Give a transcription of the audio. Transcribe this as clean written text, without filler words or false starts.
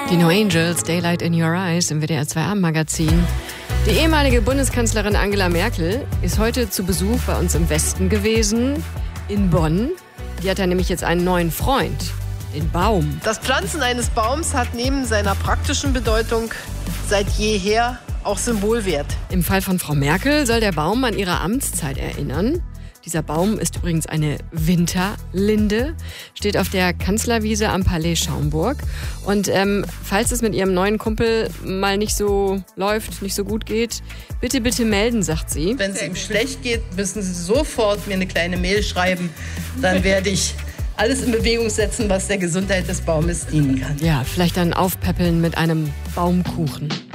Die No Angels, Daylight in Your Eyes im WDR 2 Abendmagazin. Die ehemalige Bundeskanzlerin Angela Merkel ist heute zu Besuch bei uns im Westen gewesen, in Bonn. Die hat da nämlich jetzt einen neuen Freund, den Baum. Das Pflanzen eines Baums hat neben seiner praktischen Bedeutung seit jeher auch Symbolwert. Im Fall von Frau Merkel soll der Baum an ihre Amtszeit erinnern. Dieser Baum ist übrigens eine Winterlinde, steht auf der Kanzlerwiese am Palais Schaumburg. Und falls es mit ihrem neuen Kumpel mal nicht so läuft, nicht so gut geht, bitte, bitte melden, sagt sie. Wenn es ihm schlecht geht, müssen Sie sofort mir eine kleine Mail schreiben. Dann werde ich alles in Bewegung setzen, was der Gesundheit des Baumes dienen kann. Ja, vielleicht dann aufpäppeln mit einem Baumkuchen.